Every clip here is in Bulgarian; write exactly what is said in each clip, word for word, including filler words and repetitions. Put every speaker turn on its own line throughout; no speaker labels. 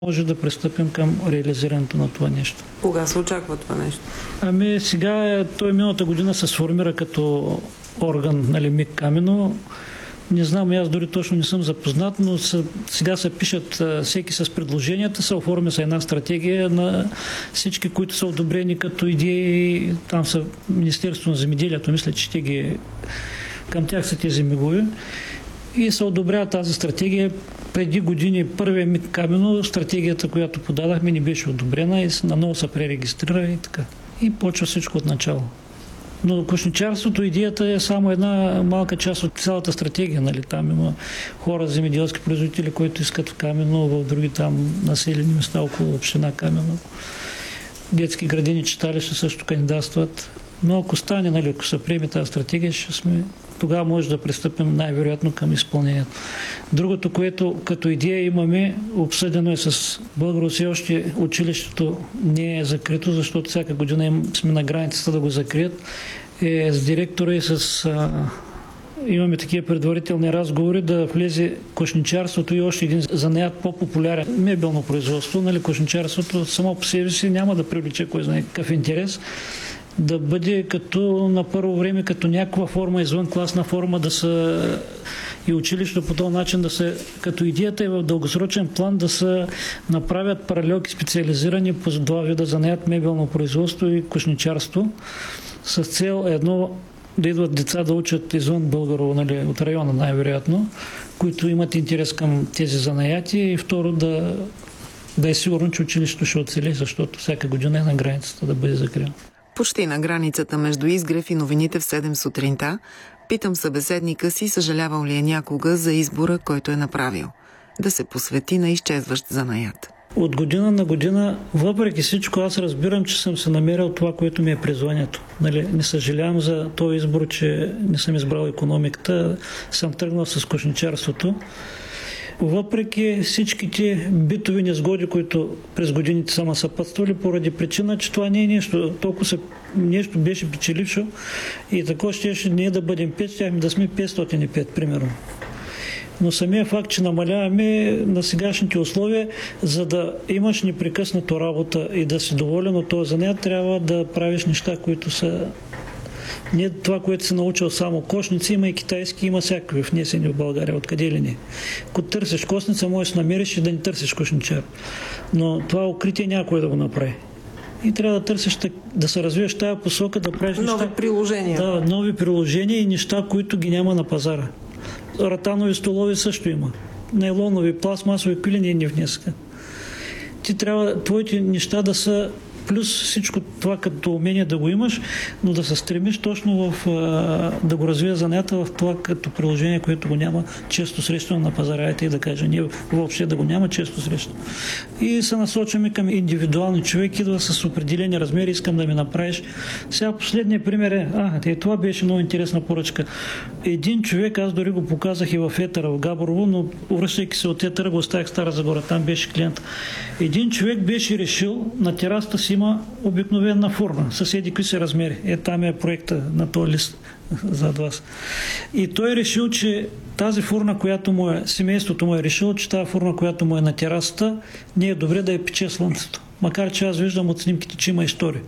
може да пристъпим към реализирането на това нещо.
Кога се очаква това нещо?
Ами сега той миналата година се сформира като орган, нали, МИГ Камено. Не знам, аз дори точно не съм запознат, но са, сега се пишат всеки с предложенията, се оформя се една стратегия на всички, които са одобрени като идеи. Там са Министерството на земеделието, мисля, че те ги, към тях са тези мигове. И се одобрява тази стратегия. Преди години първия МИГ Камено, стратегията, която подадахме, не беше одобрена и наново се пререгистрира и така. И почва всичко от начало. Но кошничарството, идеята е само една малка част от цялата стратегия. Нали? Там има хора, земеделски производители, които искат в Камено, в други там населени места около община Камено. Детски градини, читалища също кандидатстват. Но ако стане, нали, ако се приеме тази стратегия, ще сме, тогава може да пристъпим най-вероятно към изпълнението. Другото, което като идея имаме, обсъдено е с Българо, все още училището не е закрито, защото всяка година им сме на границата да го закрият, е с директора и с... А, имаме такива предварителни разговори да влезе кошничарството и още един занаят по-популярен мебелно производство. Нали, кошничарството само по себе си няма да привлече кой знае какъв интерес, да бъде като на първо време като някаква форма, извън класна форма, да са и училището по този начин да се, като идеята е в дългосрочен план да се направят паралелки специализирани по два вида занаят, мебелно производство и кошничарство, с цел едно да идват деца да учат извън Българо, нали, от района най-вероятно, които имат интерес към тези занаяти, и второ да, да е сигурно, че училището ще оцели, защото всяка година е на границата да бъде закрито.
Почти на границата между Изгрев и новините в седем сутринта, питам събеседника си, съжалявал ли е някога за избора, който е направил. Да се посвети на изчезващ занаят.
От година на година, въпреки всичко, аз разбирам, че съм се намерил това, което ми е призванието. Нали, не съжалявам за този избор, че не съм избрал икономиката, съм тръгнал с кошничарството. Въпреки всичките битови незгоди, които през годините са ме съпътствали, поради причина, че това не е нещо, толкова се, нещо беше печелившо и такова ще не да бъдем пет, щяхме да сме петстотин и пет, примерно. Но самия факт, че намаляваме на сегашните условия, за да имаш непрекъснато работа и да си доволен от този занаят, трябва да правиш неща, които са не това, което си научил само кошници, има и китайски, има всякакви внесени в България, откъде ли не. Ако търсиш кошница, можеш да намериш и да не търсиш кошничар. Но това укритие някой да го направи. И трябва да търсиш, да се развиеш тази посока, да правиш
нови
неща.
приложения.
Да, нови приложения и неща, които ги няма на пазара. Ратанови столови също има. Нейлонови, пластмасови пилени не внеска. Ти трябва твоите неща да са плюс всичко това като умение да го имаш, но да се стремиш точно в, да го развия занята в това като приложение, което го няма често срещано на пазара, и да кажа, ние въобще да го няма често срещано. И се насочваме към индивидуални човек, идва с определени размери, искам да ми направиш. Сега последният пример е, а, те, това беше много интересна поръчка. Един човек, аз дори го показах и в етера в Габрово, но връщайки се от етера, го оставих Стара Загора, там беше клиент. Един човек беше решил на терасата си има обикновена фурна, съседи какви се размери. Е, там е проекта на този лист зад вас. И той е решил, че тази фурна, която му е, семейството му е решило, че тази фурна, която му е на терасата, не е добре да я пече слънцето. Макар че аз виждам от снимките, че има история.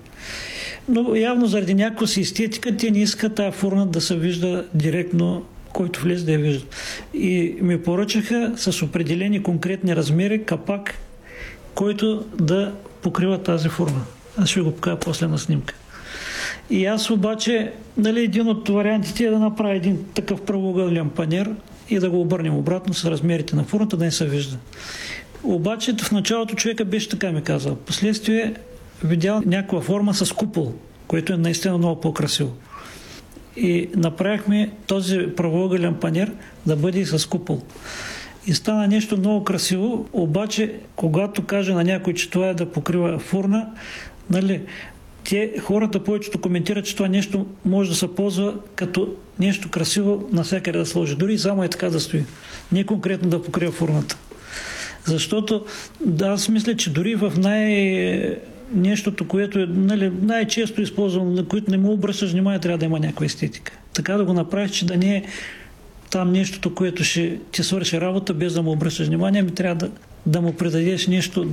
Но явно заради някаква си естетика, те не искат тази фурна да се вижда директно, който влезе да я вижда. И ми поръчаха с определени конкретни размери капак, който да покрива тази фурна. Аз ще го покажа после на снимка. И аз обаче, нали, един от вариантите е да направя един такъв правоъгълен панер и да го обърнем обратно с размерите на фурната, да не се вижда. Обаче в началото човека беше така ми казал. Последствие видял някаква форма с купол, което е наистина много по-красиво. И направихме този правоъгълен панер да бъде и с купол. И стана нещо много красиво, обаче, когато кажа на някой, че това е да покрива фурна, нали, те, хората повечето коментират, че това нещо може да се ползва като нещо красиво навсякъде да сложи. Дори само е така да стои. Не конкретно да покрива фурната. Защото да, аз мисля, че дори в най- нещото, което е, нали, най-често използвано, на което не му обръщаш внимание, трябва да има някаква естетика. Така да го направиш, че да не е там нещото, което ще ти свърши работа, без да му обръщаш внимание, ми трябва да, да му предадеш нещо,